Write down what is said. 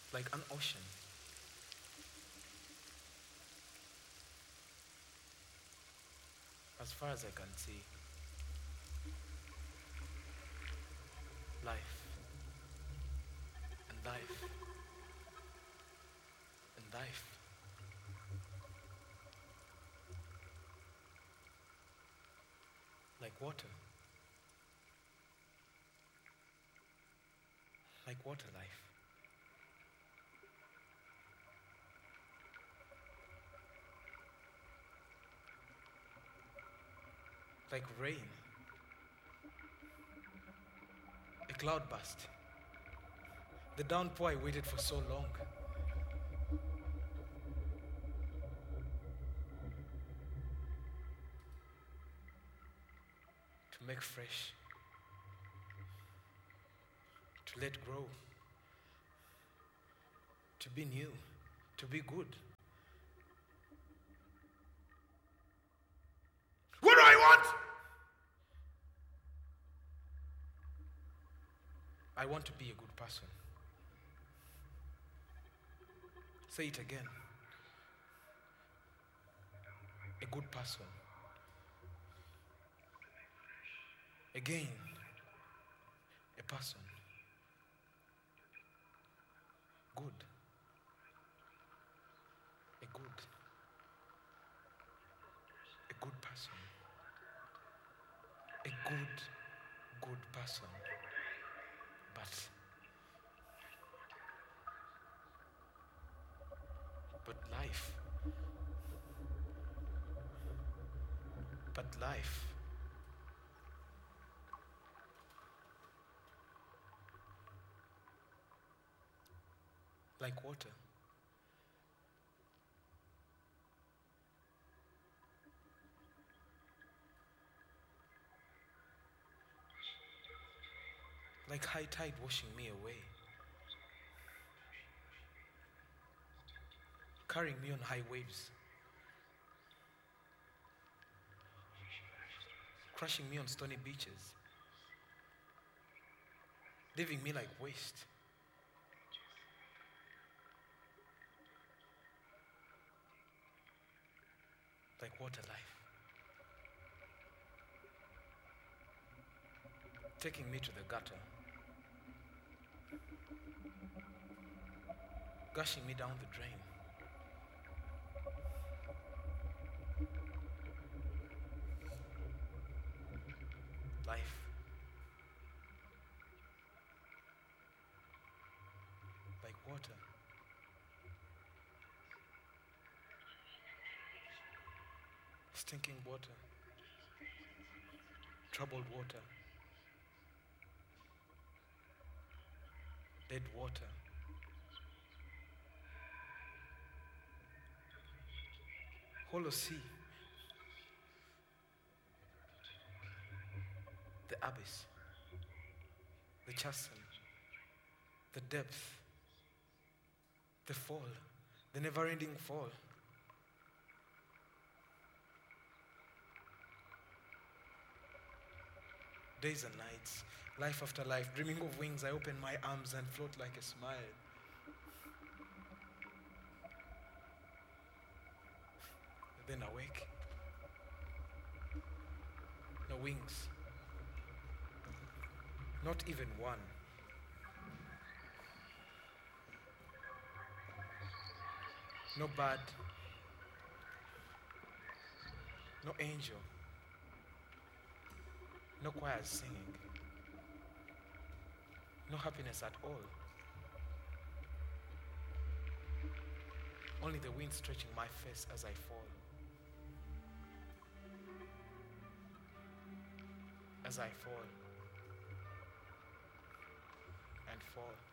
like an ocean. As far as I can see, life and life and life. Like water. Like water life. Like rain. A cloudburst. The downpour I waited for so long. To make fresh. To let grow. To be new. To be good. What do I want? I want to be a good person. Say it again. A good person. Again. A person. Good. A good. A good person. A good person. But life. But life. Like water. Like high tide washing me away. Carrying me on high waves. Crushing me on stony beaches. Leaving me like waste. Like water life. Taking me to the gutter. Gushing me down the drain. Life. Like water. Stinking water. Troubled water. Dead water. Hollow sea. The abyss. The chasm. The depth. The fall. The never-ending fall. Days and nights, life after life, dreaming of wings, I open my arms and float like a smile. Then awake. No wings. Not even one. No bird. No angel. No choirs singing. No happiness at all. Only the wind stretching my face as I fall. As I fall. And fall.